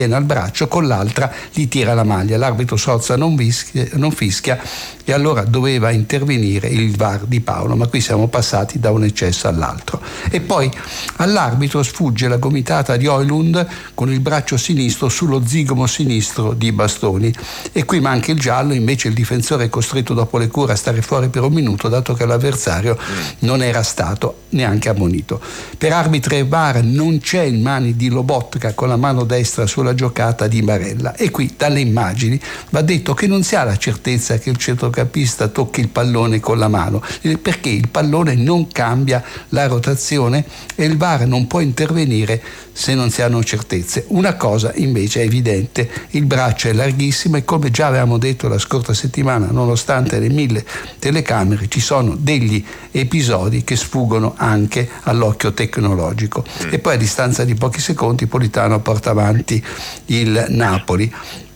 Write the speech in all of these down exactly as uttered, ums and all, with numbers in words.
al braccio, con l'altra gli tira la maglia. L'arbitro Sozza non fischia, non fischia e allora doveva intervenire il V A R di Paolo, ma qui siamo passati da un eccesso all'altro. E poi all'arbitro sfugge la gomitata di Højlund con il braccio sinistro sullo zigomo sinistro di Bastoni, e qui manca il giallo. Invece il difensore è costretto dopo le cure a stare fuori per un minuto, dato che l'avversario non era stato neanche ammonito. Per arbitri e V A R non c'è in mani di Lobotka con la mano destra sulla giocata di Barella, e qui dalle immagini va detto che non si ha la certezza che il centrocampista tocchi il pallone con la mano, perché il pallone non cambia la rotazione e il V A R non può intervenire se non si hanno certezze. Una cosa invece è evidente: il braccio è larghissimo e, come già avevamo detto la scorsa settimana, nonostante le mille telecamere, ci sono degli episodi che sfuggono anche all'occhio tecnologico. E poi a distanza di pochi secondi Politano porta avanti il Napoli.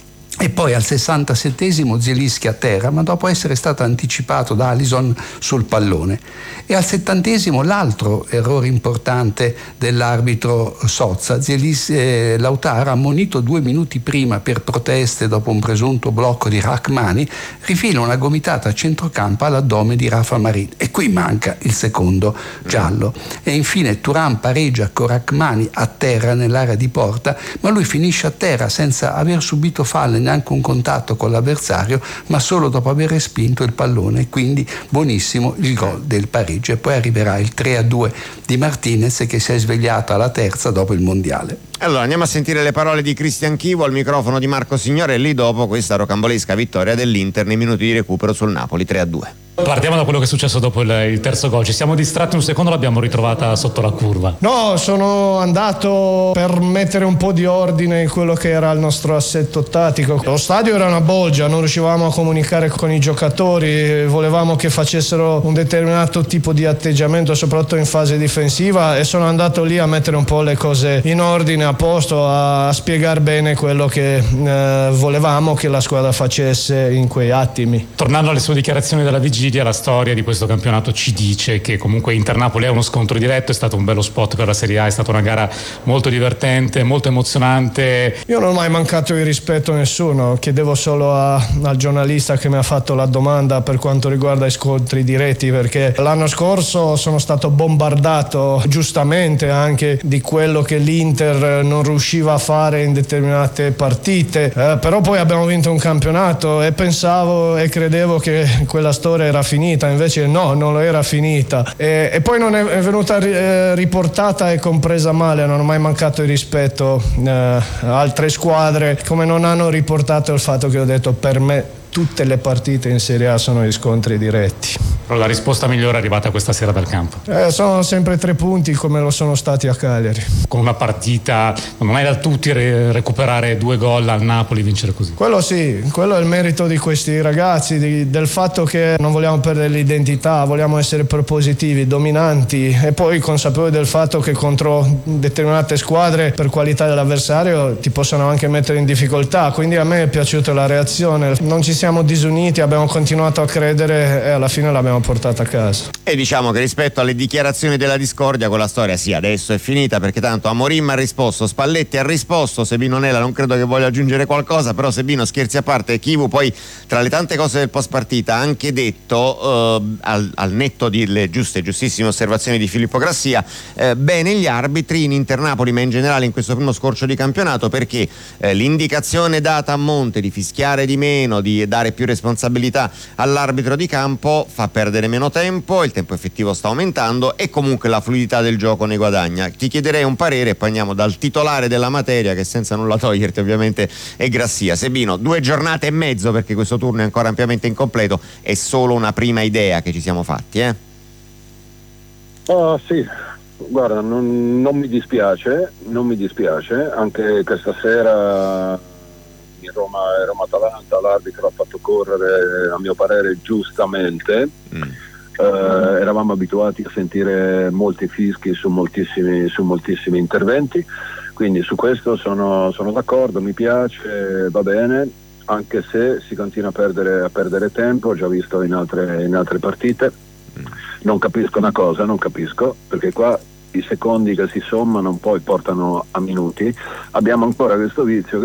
E poi al sessantasettesimo Zielinski a terra, ma dopo essere stato anticipato da Alisson sul pallone. E al settantesimo l'altro errore importante dell'arbitro Sozza. Zielinski, eh, Lautaro, ammonito due minuti prima per proteste dopo un presunto blocco di Rachmani, rifila una gomitata a centrocampo all'addome di Rafa Marin, e qui manca il secondo giallo. E infine Thuram pareggia con Rachmani a terra nell'area di porta, ma lui finisce a terra senza aver subito falle, neanche un contatto con l'avversario, ma solo dopo aver respinto il pallone. Quindi buonissimo il gol del pareggio. E poi arriverà il tre a due di Martinez, che si è svegliato alla terza dopo il mondiale. Allora andiamo a sentire le parole di Cristian Chivo al microfono di Marco Signorelli dopo questa rocambolesca vittoria dell'Inter nei minuti di recupero sul Napoli tre a due. Partiamo da quello che è successo dopo il, il terzo gol. Ci siamo distratti un secondo, l'abbiamo ritrovata sotto la curva. No, sono andato per mettere un po' di ordine in quello che era il nostro assetto tattico. Lo stadio era una bolgia, non riuscivamo a comunicare con i giocatori, volevamo che facessero un determinato tipo di atteggiamento, soprattutto in fase difensiva, e sono andato lì a mettere un po' le cose in ordine, a posto, a spiegare bene quello che eh, volevamo che la squadra facesse in quei attimi. Tornando alle sue dichiarazioni della vigilia, la storia di questo campionato ci dice che comunque Inter-Napoli è uno scontro diretto, è stato un bello spot per la Serie A, è stata una gara molto divertente, molto emozionante. Io non ho mai mancato di rispetto a nessuno, chiedevo solo a, al giornalista che mi ha fatto la domanda per quanto riguarda i scontri diretti, perché l'anno scorso sono stato bombardato giustamente anche di quello che l'Inter non riusciva a fare in determinate partite, eh, però poi abbiamo vinto un campionato e pensavo e credevo che quella storia era finita, invece no, non lo era finita, e, e poi non è, è venuta eh, riportata e compresa male. Non ho mai mancato di rispetto eh, a altre squadre, come non hanno riportato il fatto che ho detto per me tutte le partite in Serie A sono gli scontri diretti. Però la risposta migliore è arrivata questa sera dal campo. Eh, sono sempre tre punti come lo sono stati a Cagliari. Con una partita non è da tutti re- recuperare due gol al Napoli, vincere così. Quello sì, quello è il merito di questi ragazzi, di, del fatto che non vogliamo perdere l'identità, vogliamo essere propositivi, dominanti, e poi consapevoli del fatto che contro determinate squadre, per qualità dell'avversario, ti possono anche mettere in difficoltà. Quindi a me è piaciuta la reazione, non ci siamo disuniti, abbiamo continuato a credere e alla fine l'abbiamo portata a casa. E diciamo che rispetto alle dichiarazioni della discordia, quella storia sì, adesso è finita, perché tanto Amorim ha risposto, Spalletti ha risposto, Sebino Nella non credo che voglia aggiungere qualcosa, però Sebino, scherzi a parte, Chivu poi tra le tante cose del post partita ha anche detto, eh, al, al netto delle giuste giustissime osservazioni di Filippo Grassia, eh, bene gli arbitri in Inter-Napoli, ma in generale in questo primo scorcio di campionato, perché eh, l'indicazione data a monte di fischiare di meno, di dare più responsabilità all'arbitro di campo fa perdere meno tempo, il tempo effettivo sta aumentando e comunque la fluidità del gioco ne guadagna. Ti chiederei un parere e poi andiamo dal titolare della materia, che senza nulla toglierti ovviamente è Grassia. Sebino, due giornate e mezzo, perché questo turno è ancora ampiamente incompleto, è solo una prima idea che ci siamo fatti, eh? Oh, sì, guarda, non, non mi dispiace, non mi dispiace, anche questa sera in Roma, Roma-Atalanta l'arbitro ha fatto correre, a mio parere giustamente. mm. eh, eravamo abituati a sentire molti fischi su moltissimi, su moltissimi interventi, quindi su questo sono, sono d'accordo, mi piace, va bene, anche se si continua a perdere, a perdere tempo, ho già visto in altre, in altre partite. mm. Non capisco una cosa, non capisco, perché qua i secondi che si sommano poi portano a minuti. Abbiamo ancora questo vizio